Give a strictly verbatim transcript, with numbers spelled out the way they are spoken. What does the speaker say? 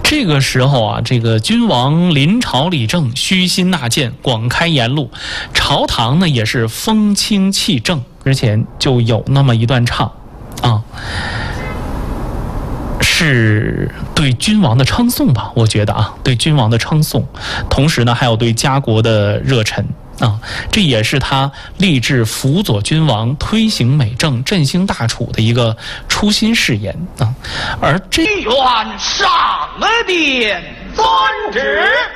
这个时候啊，这个君王临朝理政，虚心纳谏，广开言路，朝堂呢也是风清气正。之前就有那么一段唱，啊，是对君王的称颂吧？我觉得啊，对君王的称颂，同时呢还有对家国的热忱。啊，这也是他立志辅佐君王推行美政、振兴大楚的一个初心誓言啊。而这愿上殿遵旨。